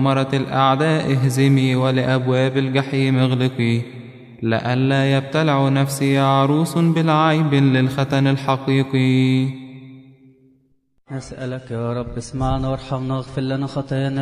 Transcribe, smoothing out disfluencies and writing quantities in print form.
مرة الأعداء اهزمي ولأبواب الجحيم اغلقي، لئلا يبتلع نفسي عروس بالعيب للختن الحقيقي. نسألك يا رب اسمعنا وارحمنا واغفر لنا خطايانا